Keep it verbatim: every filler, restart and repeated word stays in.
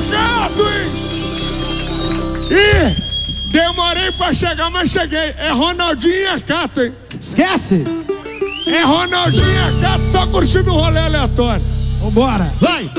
Cato, hein? Ih, demorei pra chegar, mas cheguei. É Ronaldinho e a Cato, hein? Esquece! É Ronaldinho e a Cato, só curtindo o rolê aleatório. Vambora! Vai!